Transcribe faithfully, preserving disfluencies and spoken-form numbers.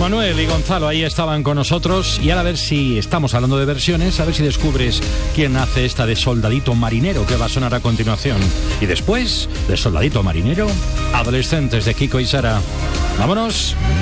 Manuel y Gonzalo ahí estaban con nosotros, y ahora a ver si estamos hablando de versiones, a ver si descubres quién hace esta de Soldadito Marinero, que va a sonar a continuación. Y después de Soldadito Marinero, Adolescentes de Kiko y Sara. ¡Vámonos!